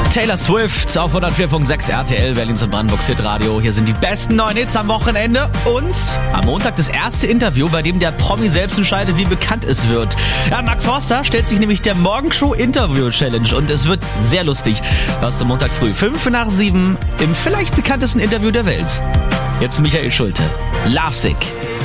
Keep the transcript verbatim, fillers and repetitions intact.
Taylor Swift auf hundertvier Komma sechs R T L, Berlins und Brandenburgs Hitradio. Hier sind die besten neuen Hits am Wochenende und am Montag das erste Interview, bei dem der Promi selbst entscheidet, wie bekannt es wird. Ja, Mark Forster stellt sich nämlich der Morgenshow Interview Challenge und es wird sehr lustig. Hörst du Montag früh, fünf nach sieben im vielleicht bekanntesten Interview der Welt. Jetzt Michael Schulte. Lovesick.